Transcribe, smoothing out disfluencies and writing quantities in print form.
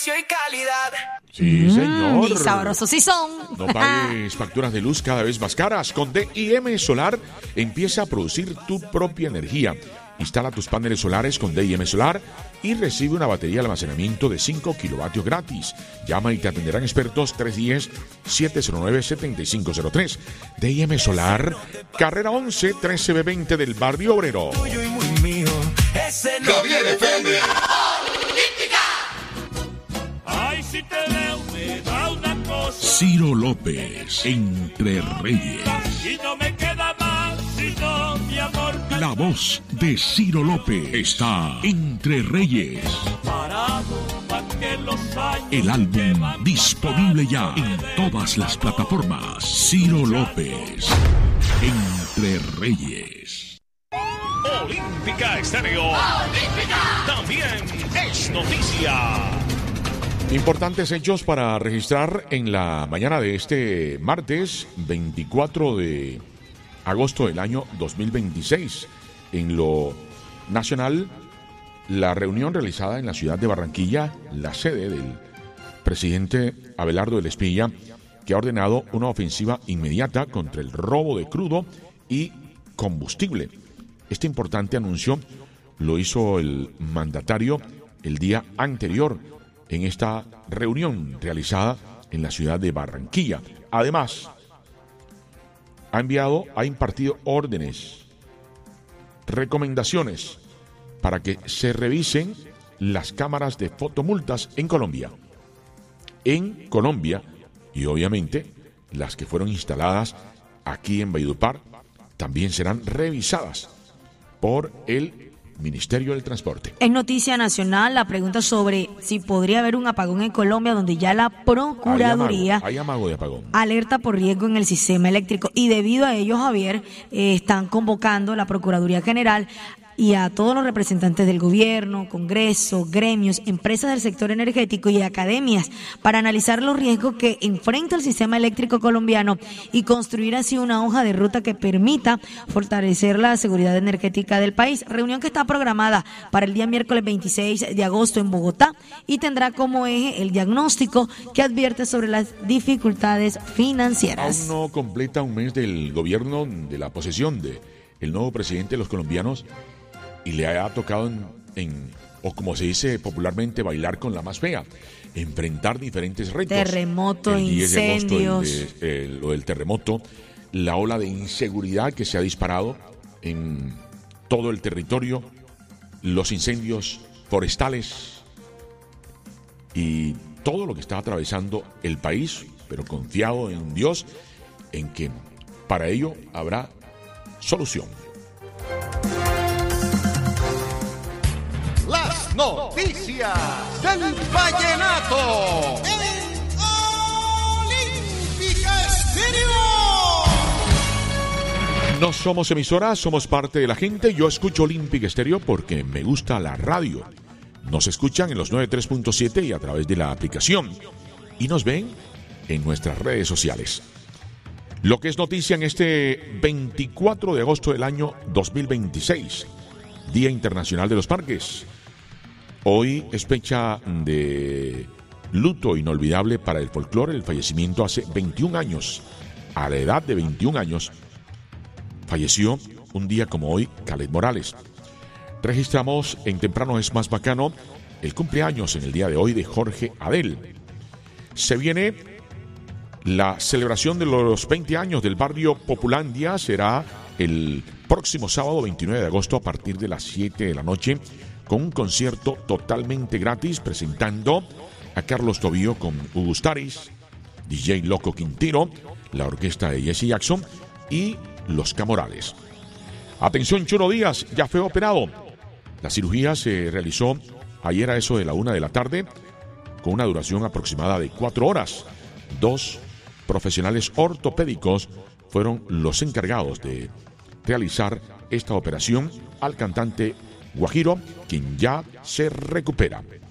servicio y calidad. Sí, señor. Y sabrosos sí son. No pagues facturas de luz cada vez más caras. Con DIM Solar empieza a producir tu propia energía. Instala tus paneles solares con DIM Solar y recibe una batería de almacenamiento de 5 kilovatios gratis. Llama y te atenderán expertos 310-709-7503. DIM Solar, carrera 11, 13B20 del Barrio Obrero. Tuyo y muy mío. Ese no Javier FM. Ay, si te veo, me da una cosa. Ciro López, Entre Reyes. Y no me queda más sino mi amor. La voz de Ciro López está Entre Reyes. Parado pa' que los años El álbum que van disponible ya en todas las plataformas. Ciro López, Entre Reyes. Olímpica Estéreo. También es noticia. Importantes hechos para registrar en la mañana de este martes 24 de agosto del año 2026. En lo nacional, la reunión realizada en la ciudad de Barranquilla, la sede del presidente Abelardo del Espilla, que ha ordenado una ofensiva inmediata contra el robo de crudo y combustible. Este importante anuncio lo hizo el mandatario el día anterior en esta reunión realizada en la ciudad de Barranquilla. Además, ha impartido órdenes, recomendaciones para que se revisen las cámaras de fotomultas en Colombia. En Colombia, y obviamente las que fueron instaladas aquí en Valledupar también serán revisadas por el Ministerio del Transporte. Es noticia nacional la pregunta sobre si podría haber un apagón en Colombia, donde ya la Procuraduría Hay amago de apagón. alerta por riesgo en el sistema eléctrico, y debido a ello, Javier, están convocando la Procuraduría General y a todos los representantes del gobierno, Congreso, gremios, empresas del sector energético y academias para analizar los riesgos que enfrenta el sistema eléctrico colombiano y construir así una hoja de ruta que permita fortalecer la seguridad energética del país. Reunión que está programada para el día miércoles 26 de agosto en Bogotá y tendrá como eje el diagnóstico que advierte sobre las dificultades financieras. Aún no completa un mes del gobierno, de la posesión de el nuevo presidente de los colombianos, y le ha tocado o como se dice popularmente, bailar con la más fea, enfrentar diferentes retos. Terremoto, el 10 de agosto, incendios. lo del terremoto, la ola de inseguridad que se ha disparado en todo el territorio, los incendios forestales y todo lo que está atravesando el país, pero confiado en Dios, en que para ello habrá solución. Las noticias del vallenato. Olímpica Estéreo. No somos emisoras, somos parte de la gente. Yo escucho Olímpica Estéreo porque me gusta la radio. Nos escuchan en los 93.7 y a través de la aplicación. Y nos ven en nuestras redes sociales. Lo que es noticia en este 24 de agosto del año 2026, Día Internacional de los Parques. Hoy es fecha de luto inolvidable para el folclore. El fallecimiento hace 21 años. A la edad de 21 años, falleció un día como hoy Khaled Morales. Registramos en Temprano es Más Bacano el cumpleaños en el día de hoy de Jorge Adel. Se viene la celebración de los 20 años del barrio Populandia. Será el próximo sábado 29 de agosto a partir de las 7 de la noche con un concierto totalmente gratis presentando a Carlos Tobío con Hugo Staris, DJ Loco Quintero, la orquesta de Jesse Jackson y los Camorales. Atención, Choro Díaz ya fue operado. La cirugía se realizó ayer a eso de la 1 de la tarde con una duración aproximada de 4 horas. 2 profesionales ortopédicos fueron los encargados de realizar esta operación al cantante Guajiro, quien ya se recupera.